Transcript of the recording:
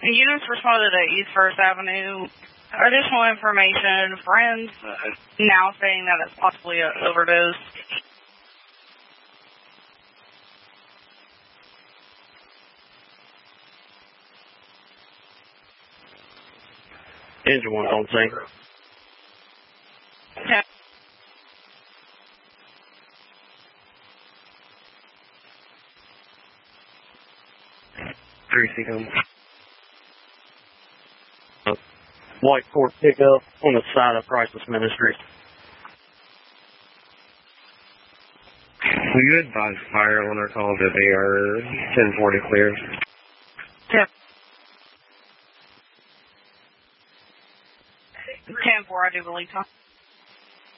Units responded at East First Avenue. Additional information, friends now saying that it's possibly an overdose. Engine 1 on scene. Yeah. 3 seconds. White Ford pickup on the side of Crisis Ministries. Will you advise fire on our call that they are 1040 clear? Yeah. 10-4, I do believe, huh?